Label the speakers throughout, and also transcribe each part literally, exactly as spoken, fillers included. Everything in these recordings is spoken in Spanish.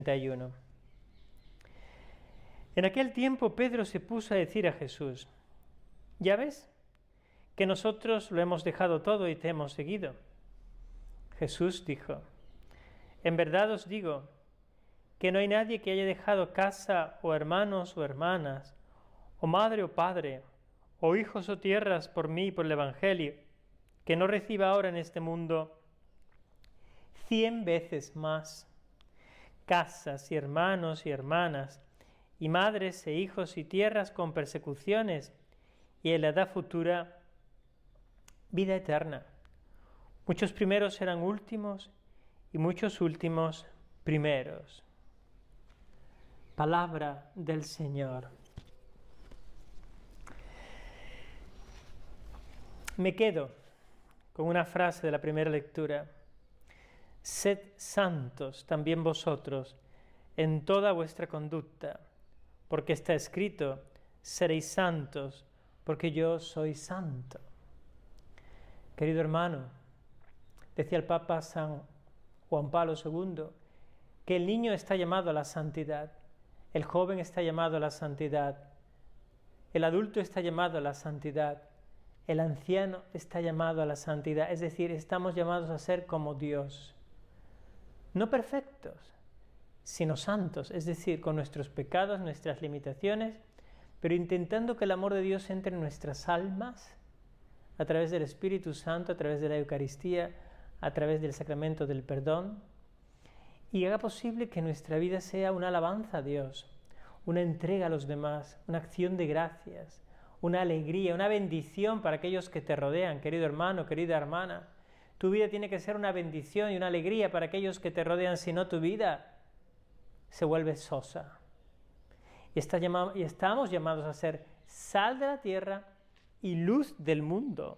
Speaker 1: treinta y uno. En aquel tiempo Pedro se puso a decir a Jesús: ¿Ya ves que nosotros lo hemos dejado todo y te hemos seguido? Jesús dijo: En verdad os digo que no hay nadie que haya dejado casa o hermanos o hermanas, o madre o padre, o hijos o tierras por mí y por el Evangelio, que no reciba ahora en este mundo cien veces más casas y hermanos y hermanas, y madres e hijos y tierras con persecuciones, y en la edad futura vida eterna. Muchos primeros serán últimos, y muchos últimos primeros. Palabra del Señor. Me quedo con una frase de la primera lectura: Sed santos también vosotros en toda vuestra conducta, porque está escrito: seréis santos, porque yo soy santo. Querido hermano, decía el Papa San Juan Pablo segundo, que el niño está llamado a la santidad, el joven está llamado a la santidad, el adulto está llamado a la santidad, el anciano está llamado a la santidad, es decir, estamos llamados a ser como Dios. No perfectos, sino santos, es decir, con nuestros pecados, nuestras limitaciones, pero intentando que el amor de Dios entre en nuestras almas a través del Espíritu Santo, a través de la Eucaristía, a través del sacramento del perdón, y haga posible que nuestra vida sea una alabanza a Dios, una entrega a los demás, una acción de gracias, una alegría, una bendición para aquellos que te rodean, querido hermano, querida hermana. Tu vida tiene que ser una bendición y una alegría para aquellos que te rodean, si no tu vida se vuelve sosa. Y, está llamado, y estamos llamados a ser sal de la tierra y luz del mundo.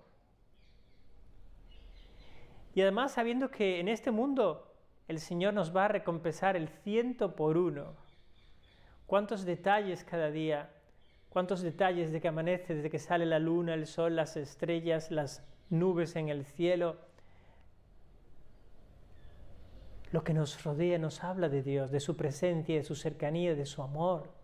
Speaker 1: Y además sabiendo que en este mundo el Señor nos va a recompensar el ciento por uno. ¿Cuántos detalles cada día? ¿Cuántos detalles de que amanece, desde que sale la luna, el sol, las estrellas, las nubes en el cielo? Lo que nos rodea nos habla de Dios, de su presencia, de su cercanía, de su amor.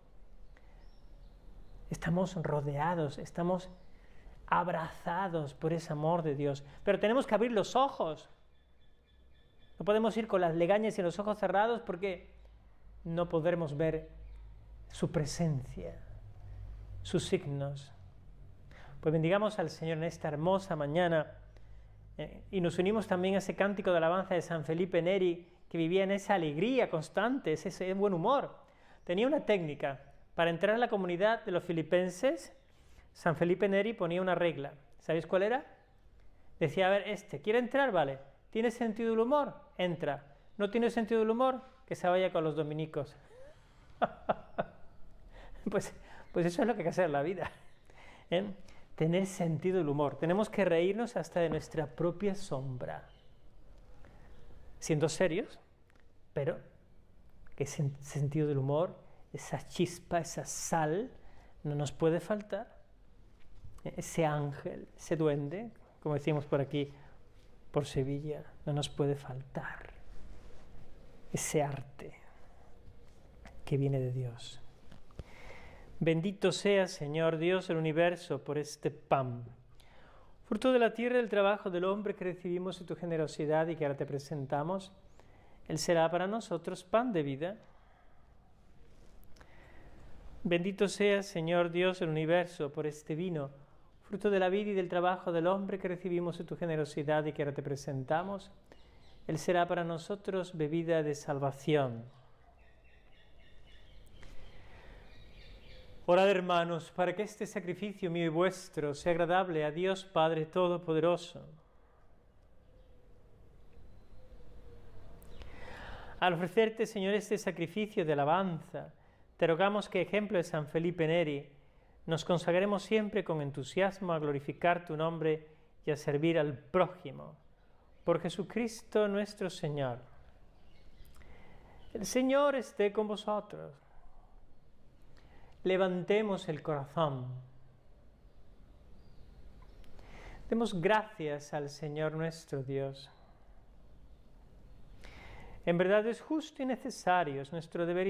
Speaker 1: Estamos rodeados, estamos abrazados por ese amor de Dios. Pero tenemos que abrir los ojos. No podemos ir con las legañas y los ojos cerrados porque no podremos ver su presencia, sus signos. Pues bendigamos al Señor en esta hermosa mañana eh, y nos unimos también a ese cántico de alabanza de San Felipe Neri, que vivía en esa alegría constante, ese, ese buen humor. Tenía una técnica para entrar a la comunidad de los filipenses. San Felipe Neri ponía una regla. ¿Sabéis cuál era? Decía: a ver, este, ¿quiere entrar? Vale. ¿Tiene sentido del humor? Entra. ¿No tiene sentido del humor? Que se vaya con los dominicos. pues, pues eso es lo que hay que hacer en la vida. ¿Eh? Tener sentido del humor. Tenemos que reírnos hasta de nuestra propia sombra. Siendo serios, pero que ese sentido del humor, esa chispa, esa sal, no nos puede faltar. Ese ángel, ese duende, como decimos por aquí, por Sevilla, no nos puede faltar. Ese arte que viene de Dios. Bendito sea, Señor Dios del universo, por este pan, fruto de la tierra y del trabajo del hombre que recibimos de tu generosidad y que ahora te presentamos. Él será para nosotros pan de vida. Bendito sea, Señor Dios del universo, por este vino, fruto de la vida y del trabajo del hombre que recibimos de tu generosidad y que ahora te presentamos. Él será para nosotros bebida de salvación. Orad, hermanos, para que este sacrificio mío y vuestro sea agradable a Dios Padre Todopoderoso. Al ofrecerte, Señor, este sacrificio de alabanza, te rogamos que, ejemplo de San Felipe Neri, nos consagremos siempre con entusiasmo a glorificar tu nombre y a servir al prójimo. Por Jesucristo nuestro Señor. El Señor esté con vosotros. Levantemos el corazón. Demos gracias al Señor nuestro Dios. En verdad es justo y necesario, es nuestro deber